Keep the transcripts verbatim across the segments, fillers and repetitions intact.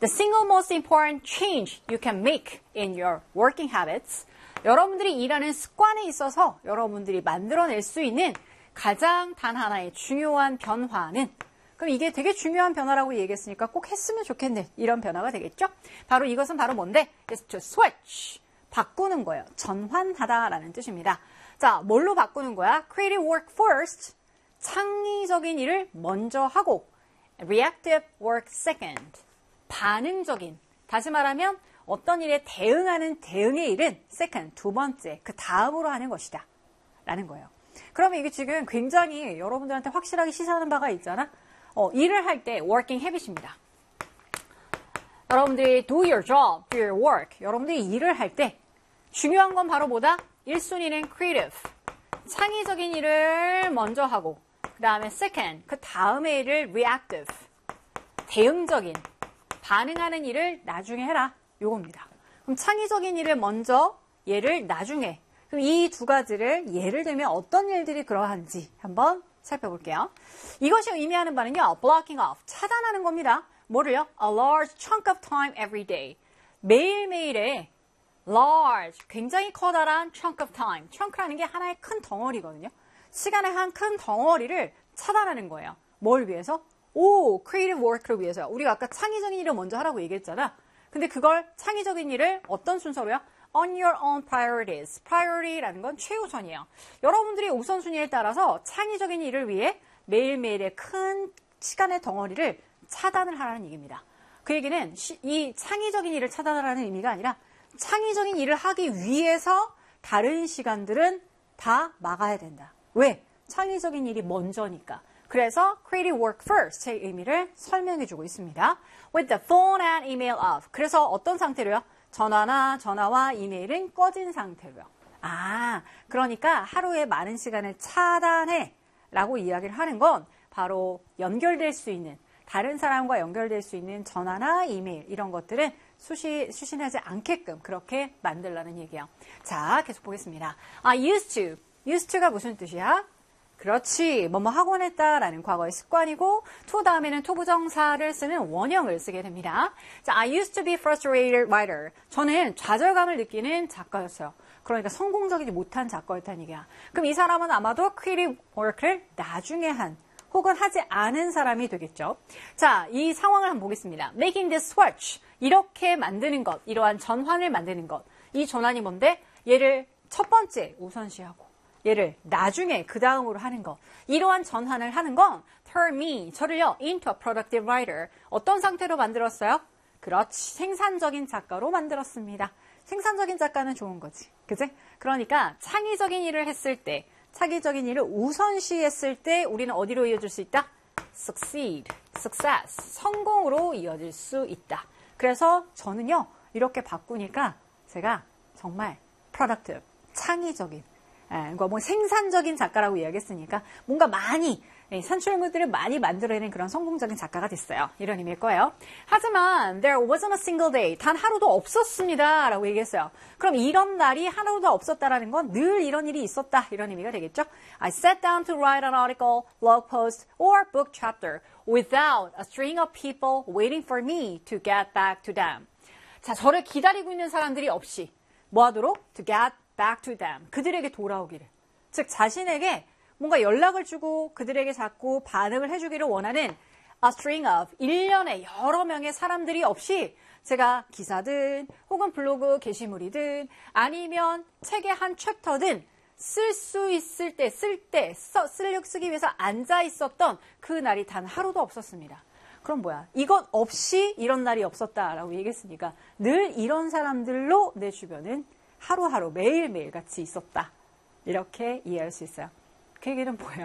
The single most important change you can make in your working habits. 여러분들이 일하는 습관에 있어서 여러분들이 만들어낼 수 있는 가장 단 하나의 중요한 변화는, 그럼 이게 되게 중요한 변화라고 얘기했으니까 꼭 했으면 좋겠네, 이런 변화가 되겠죠? 바로 이것은 바로 뭔데? It's to switch. 바꾸는 거예요. 전환하다라는 뜻입니다. 자, 뭘로 바꾸는 거야? Creative work first. 창의적인 일을 먼저 하고 reactive work second. 반응적인. 다시 말하면 어떤 일에 대응하는 대응의 일은 second, 두 번째, 그 다음으로 하는 것이다 라는 거예요. 그러면 이게 지금 굉장히 여러분들한테 확실하게 시사하는 바가 있잖아. 어, 일을 할 때 working habit입니다. 여러분들이 do your job, do your work. 여러분들이 일을 할 때 중요한 건 바로 뭐다? 일 순위는 creative. 창의적인 일을 먼저 하고, 그 다음에 second, 그 다음의 일을 reactive. 대응적인, 반응하는 일을 나중에 해라. 요겁니다. 그럼 창의적인 일을 먼저, 얘를 나중에. 그럼 이 두 가지를 예를 들면 어떤 일들이 그러한지 한번 살펴볼게요. 이것이 의미하는 바는요, blocking off, 차단하는 겁니다. 뭐를요? A large chunk of time every day. 매일매일의 large, 굉장히 커다란 chunk of time. chunk라는 게 하나의 큰 덩어리거든요. 시간의 한 큰 덩어리를 차단하는 거예요. 뭘 위해서? 오, creative work를 위해서요. 우리가 아까 창의적인 일을 먼저 하라고 얘기했잖아. 근데 그걸 창의적인 일을 어떤 순서로요? On your own priorities. priority라는 건 최우선이에요. 여러분들이 우선순위에 따라서 창의적인 일을 위해 매일매일의 큰 시간의 덩어리를 차단을 하라는 얘기입니다. 그 얘기는 이 창의적인 일을 차단하라는 의미가 아니라 창의적인 일을 하기 위해서 다른 시간들은 다 막아야 된다. 왜? 창의적인 일이 먼저니까. 그래서 creative work first의 의미를 설명해주고 있습니다. With the phone and email off. 그래서 어떤 상태로요? 전화나 전화와 이메일은 꺼진 상태로요. 아, 그러니까 하루에 많은 시간을 차단해 라고 이야기를 하는 건 바로 연결될 수 있는, 다른 사람과 연결될 수 있는 전화나 이메일 이런 것들은 수시, 수신하지 않게끔 그렇게 만들라는 얘기예요. 자, 계속 보겠습니다. 아, used to. used to가 무슨 뜻이야? 그렇지, 뭐뭐 하곤 했다라는 과거의 습관이고, to 다음에는 to 부정사를 쓰는 원형을 쓰게 됩니다. 자, I used to be frustrated writer. 저는 좌절감을 느끼는 작가였어요. 그러니까 성공적이지 못한 작가였다는 얘기야. 그럼 이 사람은 아마도 creative work를 나중에 한, 혹은 하지 않은 사람이 되겠죠. 자, 이 상황을 한번 보겠습니다. Making this switch. 이렇게 만드는 것, 이러한 전환을 만드는 것. 이 전환이 뭔데? 얘를 첫 번째 우선시하고, 얘를 나중에 그 다음으로 하는 것. 이러한 전환을 하는 건 turn me, 저를요, into a productive writer. 어떤 상태로 만들었어요? 그렇지, 생산적인 작가로 만들었습니다. 생산적인 작가는 좋은 거지. 그치? 그러니까 창의적인 일을 했을 때, 창의적인 일을 우선시했을 때 우리는 어디로 이어질 수 있다? succeed, success, 성공으로 이어질 수 있다. 그래서 저는요, 이렇게 바꾸니까 제가 정말 productive, 창의적인, 그러니까 뭐 생산적인 작가라고 이야기했으니까 뭔가 많이 산출물들을 많이 만들어내는 그런 성공적인 작가가 됐어요. 이런 의미일 거예요. 하지만 there wasn't a single day. 단 하루도 없었습니다. 라고 얘기했어요. 그럼 이런 날이 하루도 없었다라는 건 늘 이런 일이 있었다. 이런 의미가 되겠죠. I sat down to write an article, blog post, or book chapter without a string of people waiting for me to get back to them. 자, 저를 기다리고 있는 사람들이 없이 뭐 하도록? To get back to them. 그들에게 돌아오기를. 즉 자신에게 뭔가 연락을 주고 그들에게 자꾸 반응을 해주기를 원하는 a string of, 일련의 여러 명의 사람들이 없이 제가 기사든 혹은 블로그 게시물이든 아니면 책의 한 챕터든 쓸 수 있을 때, 쓸 때, 쓰려고 쓰기 위해서 앉아 있었던 그 날이 단 하루도 없었습니다. 그럼 뭐야? 이것 없이 이런 날이 없었다라고 얘기했으니까 늘 이런 사람들로 내 주변은 하루하루 매일매일 같이 있었다. 이렇게 이해할 수 있어요. 그 얘기는 뭐예요?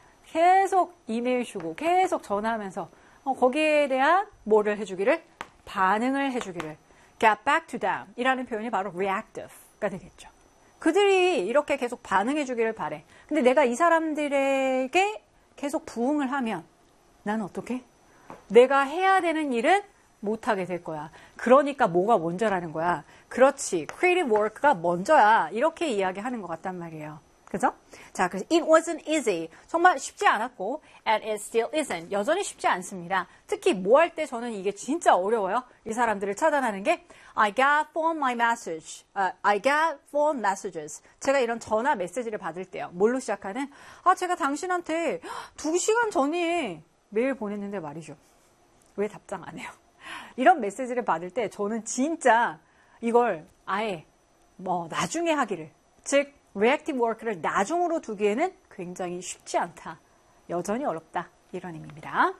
계속 이메일 주고 계속 전화하면서 어, 거기에 대한 뭐를 해주기를? 반응을 해주기를. get back to them 이라는 표현이 바로 reactive가 되겠죠. 그들이 이렇게 계속 반응해주기를 바래. 근데 내가 이 사람들에게 계속 부응을 하면 나는 어떻게? 내가 해야 되는 일은 못하게 될 거야. 그러니까 뭐가 먼저라는 거야. 그렇지. creative work가 먼저야. 이렇게 이야기하는 것 같단 말이에요. 그죠? 자, 그래서 it wasn't easy. 정말 쉽지 않았고 and it still isn't. 여전히 쉽지 않습니다. 특히 뭐 할 때 저는 이게 진짜 어려워요. 이 사람들을 차단하는 게 I got phone my message. Uh, I got phone messages. 제가 이런 전화 메시지를 받을 때요. 뭘로 시작하는? 아, 제가 당신한테 두 시간 전에 메일 보냈는데 말이죠. 왜 답장 안 해요? 이런 메시지를 받을 때 저는 진짜 이걸 아예 뭐 나중에 하기를, 즉 reactive work를 나중으로 두기에는 굉장히 쉽지 않다. 여전히 어렵다. 이런 의미입니다.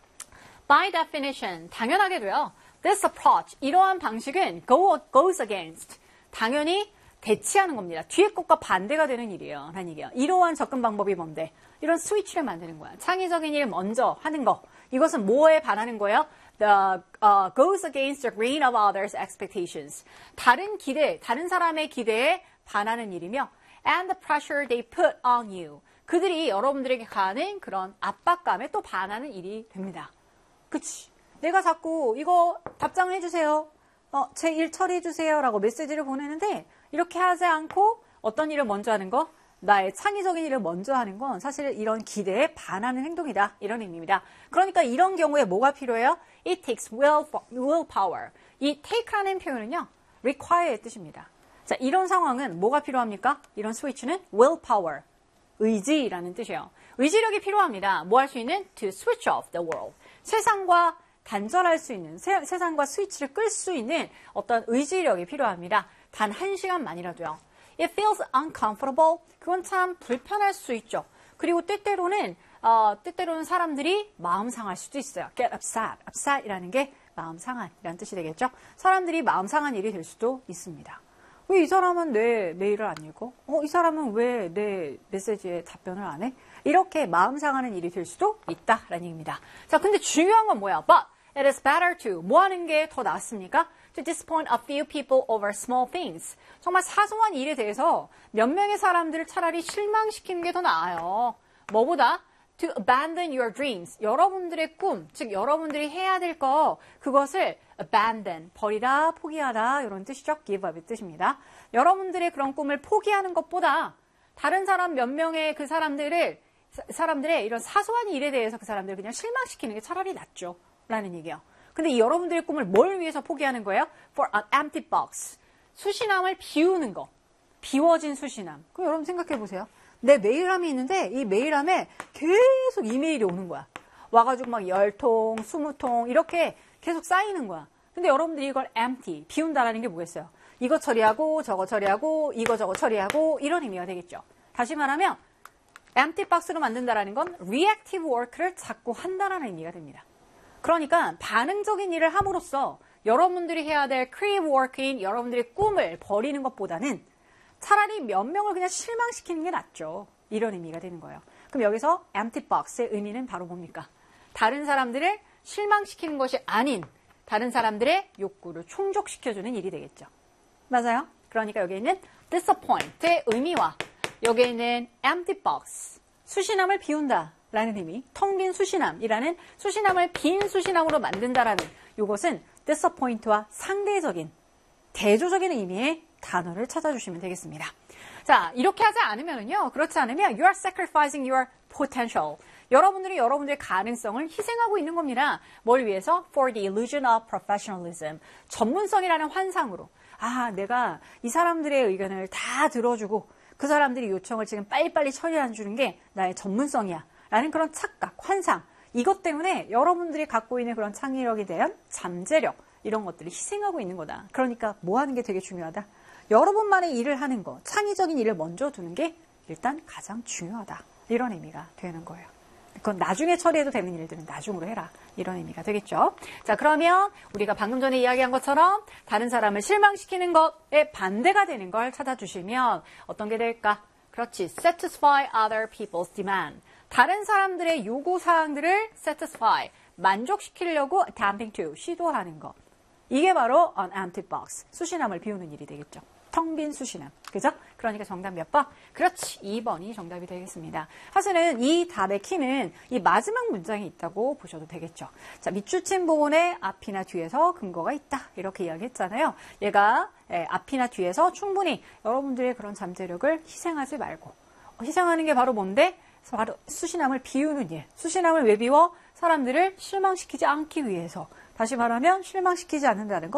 By definition, 당연하게도요. This approach, 이러한 방식은 go, goes against, 당연히 대치하는 겁니다. 뒤에 것과 반대가 되는 일이에요. 라는 얘기예요. 이러한 접근 방법이 뭔데? 이런 스위치를 만드는 거야. 창의적인 일 먼저 하는 거. 이것은 뭐에 반하는 거예요? The, uh, goes against the grain of others' expectations. 다른 기대, 다른 사람의 기대에 반하는 일이며 and the pressure they put on you. 그들이 여러분들에게 가하는 그런 압박감에 또 반하는 일이 됩니다. 그치? 내가 자꾸 이거 답장을 해주세요. 어, 제 일 처리해주세요. 라고 메시지를 보내는데 이렇게 하지 않고 어떤 일을 먼저 하는 거? 나의 창의적인 일을 먼저 하는 건 사실 이런 기대에 반하는 행동이다. 이런 의미입니다. 그러니까 이런 경우에 뭐가 필요해요? It takes will, willpower. 이 take라는 표현은요. require의 뜻입니다. 자, 이런 상황은 뭐가 필요합니까? 이런 스위치는 willpower, 의지라는 뜻이에요. 의지력이 필요합니다. 뭐 할 수 있는? To switch off the world. 세상과 단절할 수 있는, 세, 세상과 스위치를 끌 수 있는 어떤 의지력이 필요합니다. 단 한 시간만이라도요. It feels uncomfortable. 그건 참 불편할 수 있죠. 그리고 때때로는, 어, 때때로는 사람들이 마음 상할 수도 있어요. Get upset. upset이라는 게 마음 상한이라는 뜻이 되겠죠. 사람들이 마음 상한 일이 될 수도 있습니다. 왜 이 사람은 내 메일을 안 읽어? 어, 이 사람은 왜 내 메시지에 답변을 안 해? 이렇게 마음 상하는 일이 될 수도 있다라는 얘기입니다. 자, 근데 중요한 건 뭐야? But it is better to 뭐 하는 게 더 낫습니까? To disappoint a few people over small things. 정말 사소한 일에 대해서 몇 명의 사람들을 차라리 실망시키는 게 더 나아요. 뭐보다? To abandon your dreams. 여러분들의 꿈, 즉 여러분들이 해야 될 거, 그것을 abandon, 버리다, 포기하다 이런 뜻이죠. give up의 뜻입니다. 여러분들의 그런 꿈을 포기하는 것보다 다른 사람 몇 명의 그 사람들을 사람들의 이런 사소한 일에 대해서 그 사람들을 그냥 실망시키는 게 차라리 낫죠. 라는 얘기예요. 근데 이 여러분들의 꿈을 뭘 위해서 포기하는 거예요? For an empty box. 수신함을 비우는 거. 비워진 수신함. 그럼 여러분 생각해 보세요. 내 메일함이 있는데 이 메일함에 계속 이메일이 오는 거야. 와가지고 막 열 통, 스무 통 이렇게 계속 쌓이는 거야. 근데 여러분들이 이걸 empty, 비운다라는 게 뭐겠어요? 이거 처리하고 저거 처리하고 이거 저거 처리하고 이런 의미가 되겠죠. 다시 말하면 empty box로 만든다라는 건 reactive work를 자꾸 한다라는 의미가 됩니다. 그러니까 반응적인 일을 함으로써 여러분들이 해야 될 creative work인 여러분들의 꿈을 버리는 것보다는 차라리 몇 명을 그냥 실망시키는 게 낫죠. 이런 의미가 되는 거예요. 그럼 여기서 empty box의 의미는 바로 뭡니까? 다른 사람들을 실망시키는 것이 아닌 다른 사람들의 욕구를 충족시켜주는 일이 되겠죠. 맞아요? 그러니까 여기 있는 disappoint의 의미와 여기에 있는 empty box, 수신함을 비운다 라는 의미, 텅 빈 수신함이라는 수신함을 빈 수신함으로 만든다라는 이것은 disappoint와 상대적인 대조적인 의미의 단어를 찾아주시면 되겠습니다. 자, 이렇게 하지 않으면요. 그렇지 않으면 you are sacrificing your potential. 여러분들이 여러분들의 가능성을 희생하고 있는 겁니다. 뭘 위해서? For the illusion of professionalism. 전문성이라는 환상으로. 아, 내가 이 사람들의 의견을 다 들어주고 그 사람들이 요청을 지금 빨리빨리 처리해 주는 게 나의 전문성이야. 라는 그런 착각, 환상. 이것 때문에 여러분들이 갖고 있는 그런 창의력에 대한 잠재력, 이런 것들을 희생하고 있는 거다. 그러니까 뭐 하는 게 되게 중요하다. 여러분만의 일을 하는 거, 창의적인 일을 먼저 두는 게 일단 가장 중요하다. 이런 의미가 되는 거예요. 그건 나중에 처리해도 되는 일들은 나중으로 해라. 이런 의미가 되겠죠. 자, 그러면 우리가 방금 전에 이야기한 것처럼 다른 사람을 실망시키는 것에 반대가 되는 걸 찾아주시면 어떤 게 될까? 그렇지. satisfy other people's demand. 다른 사람들의 요구사항들을 satisfy, 만족시키려고 attempting to, 시도하는 것. 이게 바로 an empty box, 수신함을 비우는 일이 되겠죠. 텅 빈 수신함. 그죠? 그러니까 정답 몇 번? 그렇지. 이 번이 정답이 되겠습니다. 사실은 이 답의 키는 이 마지막 문장에 있다고 보셔도 되겠죠. 자, 밑줄친 부분에 앞이나 뒤에서 근거가 있다. 이렇게 이야기했잖아요. 얘가 앞이나 뒤에서 충분히 여러분들의 그런 잠재력을 희생하지 말고 희생하는 게 바로 뭔데? 바로 수신함을 비우는 일. 수신함을 왜 비워? 사람들을 실망시키지 않기 위해서. 다시 말하면 실망시키지 않는다는 거.